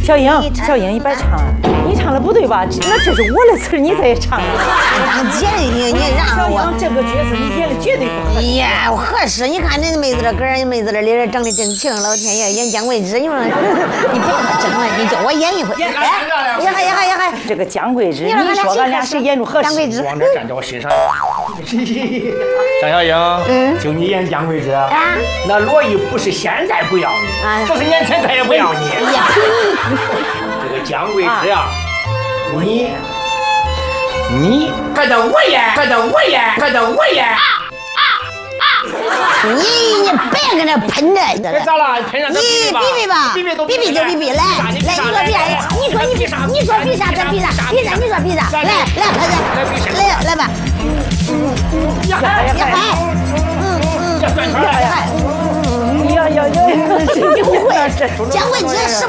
小英，你别唱了，你唱的不对吧？那这是我的词，你再唱。 姐，你让我。 小英这个角色你演的绝对不合适。 呀，合适！你看那妹子这歌，妹子这里整的真情，老天爷演姜桂枝，你说你不要争了，你叫我演一回。也还。 这个姜桂枝，你说俺俩谁演出合适？ 姜桂枝， 往这站着，我欣赏。张小英，就你演姜桂枝，那罗毅不是现在不要你，40年前他也不要你。这个姜桂枝啊，你快点我演， 你别跟那喷着， 别咋了？喷上你比吧，比就比，来，你说比啥？你说比啥？咱比啥？你说比啥？来，喷着，来吧。 呀，你不会，姜桂枝是。